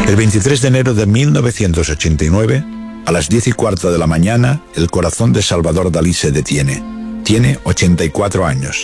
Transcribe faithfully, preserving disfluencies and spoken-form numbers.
El veintitrés de enero de mil novecientos ochenta y nueve, a las diez y cuarto de la mañana, el corazón de Salvador Dalí se detiene. Tiene ochenta y cuatro años.